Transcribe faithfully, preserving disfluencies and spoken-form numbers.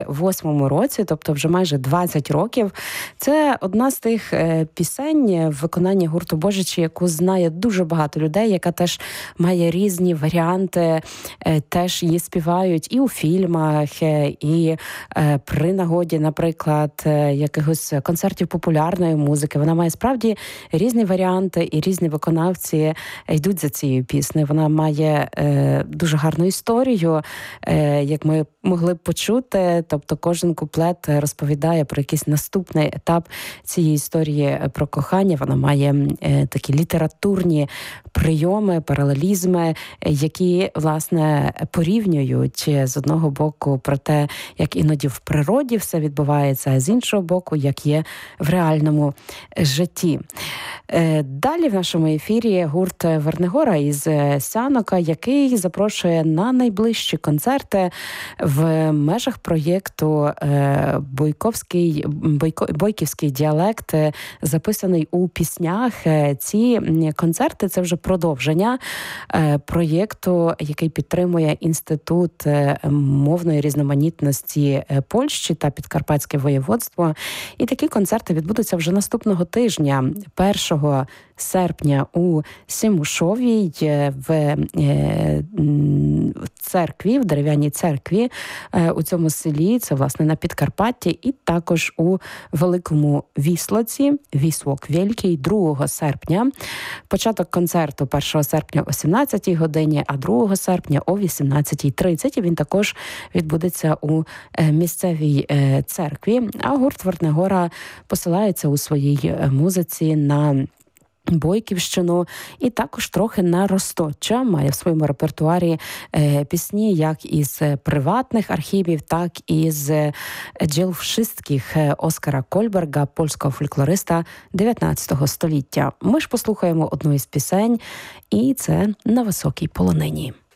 восьмому році, тобто вже майже двадцять років. Це одна з тих пісень в виконанні гурту Божичі, яку знає дуже багато людей, яка теж має різні варіанти, теж її співають і у фільмах, і при нагоді, наприклад, якихось концертів популярної музики. Вона має справді різні варіанти і різні виконавці йдуть за цією піснею. Вона має дуже гарну історію, як ми могли б почути. Тобто кожен куплет розповідає про якийсь наступний етап цієї історії про кохання. Вона має е, такі літературні прийоми, паралелізми, які, власне, порівнюють з одного боку про те, як іноді в природі все відбувається, а з іншого боку, як є в реальному житті. Е, далі в нашому ефірі гурт Вернигора із Сянока, який запрошує на найближчі концерти в межах проєкту Бойковський, Бойко, Бойківський діалект, записаний у піснях. Ці концерти – це вже продовження проєкту, який підтримує Інститут мовної різноманітності Польщі та Підкарпатське воєводство. І такі концерти відбудуться вже наступного тижня, першого серпня у Сімушовій в церкві, в дерев'яній церкві у цьому селі, це, власне, на Підкарпатті, і також у Великому Віслоці, Віслок Великий, другого серпня. Початок концерту першого серпня о сімнадцятій годині, а другого серпня о вісімнадцятій тридцять. Він також відбудеться у місцевій церкві. А гурт Вернигора посилається у своїй музиці на Бойківщину і також трохи на Росточчя. Має в своєму репертуарі е, пісні як із приватних архівів, так і з джерел wszystkich Оскара Кольберга, польського фольклориста дев'ятнадцятого століття. Ми ж послухаємо одну із пісень, і це «На високій полонині».